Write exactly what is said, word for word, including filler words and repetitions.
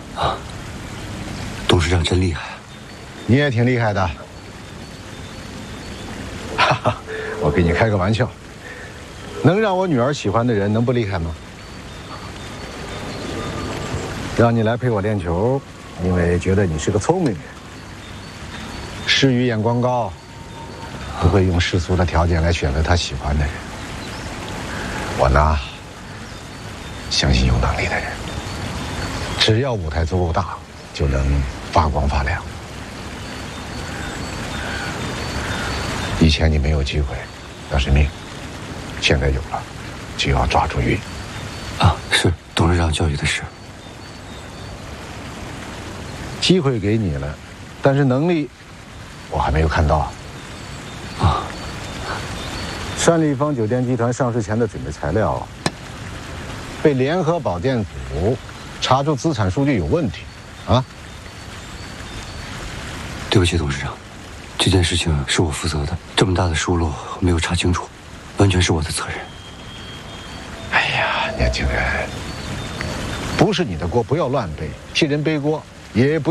啊，董事长真厉害。 你也挺厉害的。哈哈，我给你开个玩笑。能让我女儿喜欢的人，能不厉害吗？让你来陪我练球，因为觉得你是个聪明人，诗雨眼光高，不会用世俗的条件来选择他喜欢的人。我呢，相信有能力的人，只要舞台足够大，就能发光发亮。以前你没有机会，那是命，现在有了，就要抓住运。 啊，是董事长教育的是。 机会给你了，但是能力我还没有看到。 啊， 单立方酒店集团上市前的准备材料被联合保健组查出资产数据有问题，啊？ 对不起，董事长，这件事情是我负责的，这么大的疏漏没有查清楚，完全是我的责任。 哎呀，年轻人，不是你的锅，不要乱背，替人背锅也不。